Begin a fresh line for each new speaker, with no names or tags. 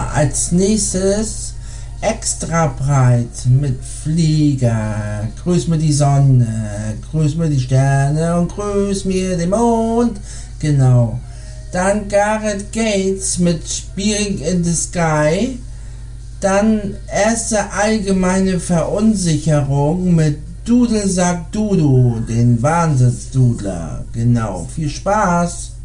als nächstes extra breit mit Flieger. Grüß mir die Sonne, grüß mir die Sterne und grüß mir den Mond. Genau. Dann Gareth Gates mit Spearing in the Sky. Dann erste allgemeine Verunsicherung mit Dudelsack Dudu, den Wahnsinnsdudler. Genau. Viel Spaß!